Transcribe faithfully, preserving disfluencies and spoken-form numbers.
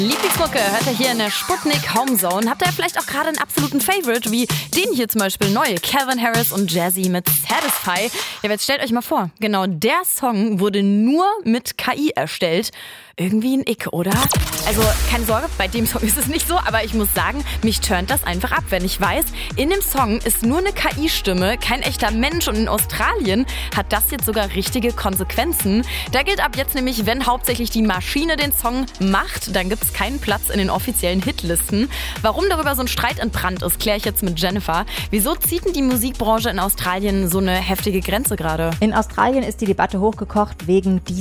Lieblingsmucke hört ihr hier in der Sputnik Homezone. Habt ihr vielleicht auch gerade einen absoluten Favorite, wie den hier zum Beispiel neu, Calvin Harris und Jazzy mit Satisfy. Ja, jetzt stellt euch mal vor, genau der Song wurde nur mit K I erstellt. Irgendwie ein Ick, oder? Also keine Sorge, bei dem Song ist es nicht so, aber ich muss sagen, mich turnt das einfach ab, wenn ich weiß, in dem Song ist nur eine K I-Stimme, kein echter Mensch, und in Australien hat das jetzt sogar richtige Konsequenzen. Da gilt ab jetzt nämlich, wenn hauptsächlich die Maschine den Song macht, dann gibt es keinen Platz in den offiziellen Hitlisten. Warum darüber so ein Streit entbrannt ist, kläre ich jetzt mit Jennifer. Wieso zieht denn die Musikbranche in Australien so eine heftige Grenze gerade? In Australien ist die Debatte hochgekocht wegen dieser